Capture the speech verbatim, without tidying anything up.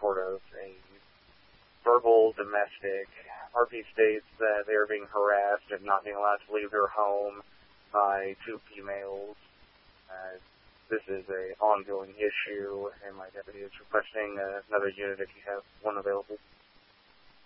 sort of a verbal domestic. R P states that they are being harassed and not being allowed to leave their home by two females. Uh, this is a ongoing issue, and my deputy is requesting uh, another unit if you have one available.